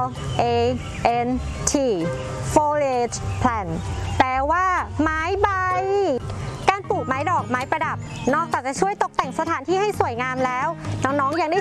A N T foliage plant แปลว่าไม้ใบการปลูกไม้ดอกไม้ประดับนอกจากจะช่วยตกแต่งสถานที่ให้สวยงามแล้วน้องๆยังได้